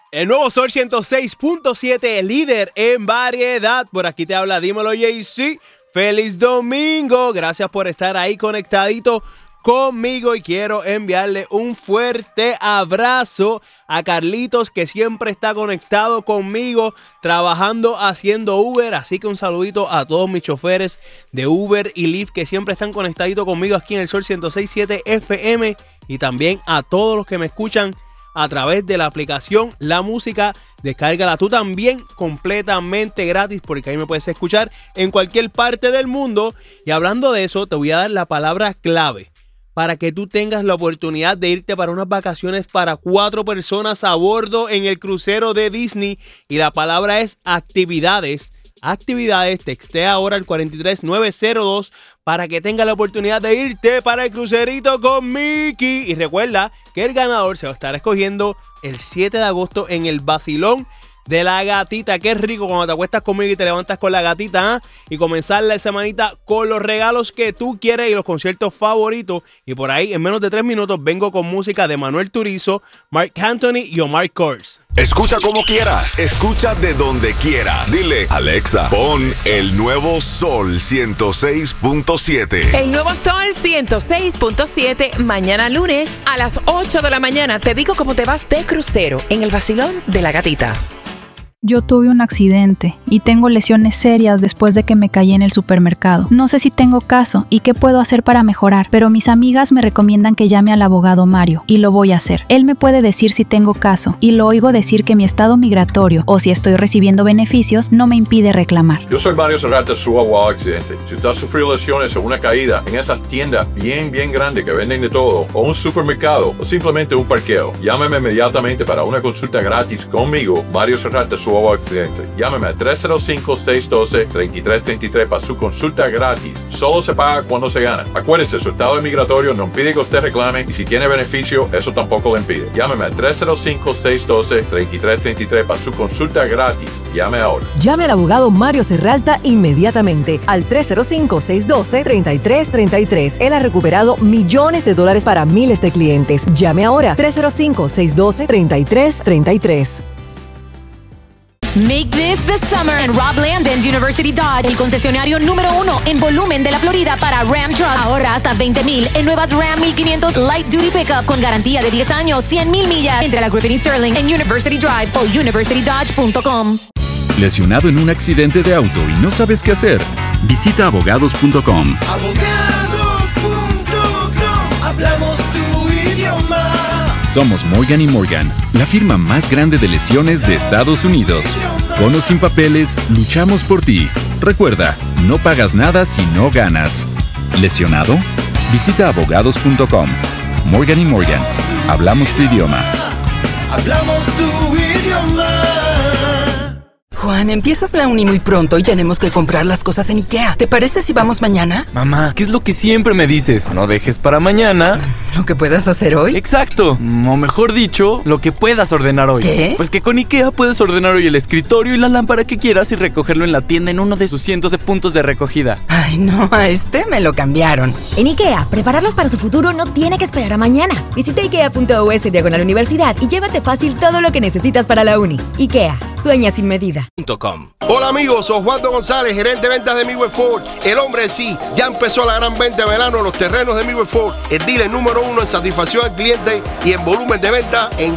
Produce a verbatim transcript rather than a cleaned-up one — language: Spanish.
El nuevo Sol ciento seis punto siete, líder en variedad. Por aquí te habla Dímelo Jay-Z. Feliz domingo. Gracias por estar ahí conectadito conmigo y quiero enviarle un fuerte abrazo a Carlitos, que siempre está conectado conmigo trabajando haciendo Uber, así que un saludito a todos mis choferes de Uber y Lyft que siempre están conectaditos conmigo aquí en el Sol ciento seis punto siete F M, y también a todos los que me escuchan a través de la aplicación La Música. Descárgala tú también completamente gratis, porque ahí me puedes escuchar en cualquier parte del mundo. Y hablando de eso, te voy a dar la palabra clave para que tú tengas la oportunidad de irte para unas vacaciones para cuatro personas a bordo en el crucero de Disney. Y la palabra es actividades. Actividades, textea ahora al cuatro tres nueve cero dos para que tengas la oportunidad de irte para el crucerito con Mickey. Y recuerda que el ganador se va a estar escogiendo el siete de agosto en el vacilón de la gatita. Qué rico cuando te acuestas conmigo y te levantas con la gatita, ¿eh? Y comenzar la semanita con los regalos que tú quieres y los conciertos favoritos. Y por ahí, en menos de tres minutos, vengo con música de Manuel Turizo, Marc Anthony y Omar Kors. Escucha como quieras, escucha de donde quieras. Dile, Alexa, pon el nuevo Sol ciento seis punto siete. El nuevo Sol ciento seis punto siete, mañana lunes a las ocho de la mañana. Te digo cómo te vas de crucero en el vacilón de la gatita. Yo tuve un accidente y tengo lesiones serias después de que me caí en el supermercado. No sé si tengo caso y qué puedo hacer para mejorar, pero mis amigas me recomiendan que llame al abogado Mario y lo voy a hacer. Él me puede decir si tengo caso y lo oigo decir que mi estado migratorio o si estoy recibiendo beneficios no me impide reclamar. Yo soy Mario Serrata, su abogado accidente. Si usted ha sufrido lesiones o una caída en esas tiendas bien, bien grandes que venden de todo, o un supermercado, o simplemente un parqueo, llámeme inmediatamente para una consulta gratis conmigo, Mario Serrata, su abogado accidente. Llámeme a tres cero cinco, seis uno dos, tres tres tres tres para su consulta gratis. Solo se paga cuando se gana. Acuérdese, su estado migratorio no impide que usted reclame, y si tiene beneficio, eso tampoco le impide. Llámeme a tres cero cinco, seis uno dos, tres tres tres tres para su consulta gratis. Llame ahora. Llame al abogado Mario Serralta inmediatamente al tres cero cinco, seis uno dos, tres tres tres tres. Él ha recuperado millones de dólares para miles de clientes. Llame ahora, tres cero cinco, seis uno dos, tres tres tres tres. Make this the summer en Rob Landon University Dodge, el concesionario número uno en volumen de la Florida para Ram Trucks. Ahorra hasta veinte mil en nuevas Ram mil quinientos Light Duty Pickup con garantía de diez años, cien mil millas. Entre a la Griffin y Sterling en University Drive o university dodge punto com. ¿Lesionado en un accidente de auto y no sabes qué hacer? Visita abogados punto com. abogados punto com. Hablamos tu idioma. Somos Morgan y Morgan, la firma más grande de lesiones de Estados Unidos. Con o sin papeles, luchamos por ti. Recuerda, no pagas nada si no ganas. ¿Lesionado? Visita abogados punto com. Morgan y Morgan, hablamos tu idioma. Hablamos tu idioma. Juan, empiezas la uni muy pronto y tenemos que comprar las cosas en IKEA. ¿Te parece si vamos mañana? Mamá, ¿qué es lo que siempre me dices? No dejes para mañana ¿lo que puedas hacer hoy? Exacto, o mejor dicho, lo que puedas ordenar hoy. ¿Qué? Pues que con IKEA puedes ordenar hoy el escritorio y la lámpara que quieras y recogerlo en la tienda en uno de sus cientos de puntos de recogida. Ay, no, a este me lo cambiaron. En IKEA, prepararlos para su futuro no tiene que esperar a mañana. Visita ikea punto u s diagonal universidad y llévate fácil todo lo que necesitas para la uni. IKEA, sueña sin medida. Hola amigos, soy Osvaldo González, gerente de ventas de Midway Ford. El hombre sí, ya empezó la gran venta de verano en los terrenos de Midway Ford, el dealer número uno en satisfacción al cliente y en volumen de venta en